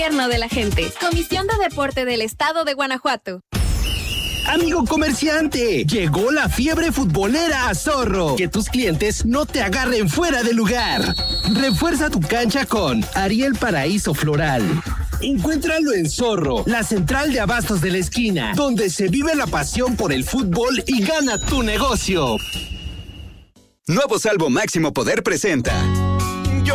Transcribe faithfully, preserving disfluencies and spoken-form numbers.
Gobierno de la gente. Comisión de Deporte del Estado de Guanajuato. Amigo comerciante, llegó la fiebre futbolera a Zorro. Que tus clientes no te agarren fuera de lugar. Refuerza tu cancha con Ariel Paraíso Floral. Encuéntralo en Zorro, la central de abastos de la esquina, donde se vive la pasión por el fútbol y gana tu negocio. Nuevo Salvo Máximo Poder presenta